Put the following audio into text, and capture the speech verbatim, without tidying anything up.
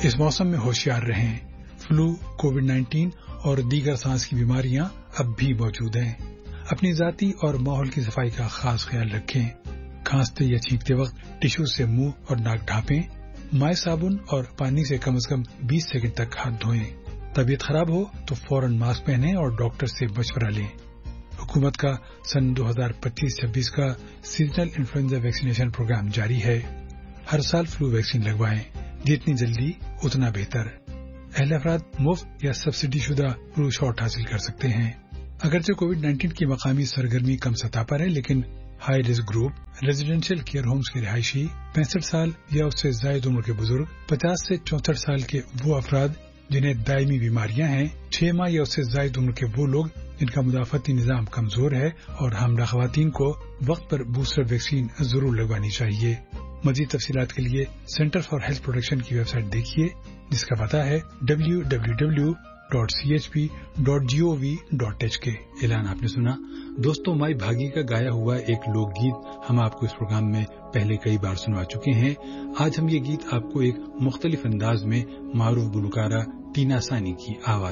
इस मौसम में होशियार रहें। फ्लू, कोविड नाइन्टीन और दीगर सांस की बीमारियां अब भी मौजूद हैं। अपनी जाती और माहौल की सफाई का खास ख्याल रखें। खांसते या छींकते वक्त टिश्यू से मुंह और नाक ढांपें। माय साबुन और पानी से कम से कम बीस सेकंड तक हाथ धोएं। तबीयत खराब हो तो फौरन मास्क पहनें और डॉक्टर से मशवरा लें। हुकूमत का सन दो हज़ार पच्चीस छब्बीस का सीजनल इन्फ्लुएंजा वैक्सीनेशन प्रोग्राम जारी है। हर साल फ्लू वैक्सीन लगवाएं, जितनी जल्दी उतना बेहतर। अहले अफराद मुफ्त या सब्सिडी शुदा फ्लू शॉट हासिल कर सकते हैं। अगरचे कोविड नाइन्टीन की मकामी सरगर्मी कम सतह पर है, लेकिन high risk group, residential care homes के रिहायशी, पैंसठ साल या उससे ज्यादा उम्र के बुजुर्ग, पचास से चौसठ साल के वो अफराद जिन्हें दायमी बीमारियां हैं, छह माह या उससे ज्यादा उम्र के वो लोग जिनका मुदाफती निजाम कमजोर है और हामला खवातीन को वक्त पर बूस्टर वैक्सीन जरूर लगवानी चाहिए। मजीद तफसीलात के लिए सेंटर फॉर हेल्थ प्रोटेक्शन की वेबसाइट देखिए, जिसका पता है W W W dot C H P dot G O V dot H के। ऐलान आपने सुना। दोस्तों, माई भागी का गाया हुआ एक लोकगीत हम आपको इस प्रोग्राम में पहले कई बार सुनवा चुके हैं। आज हम ये गीत आपको एक मुख्तलिफ अंदाज में मारूफ गुलकारा टीना सानी की आवाज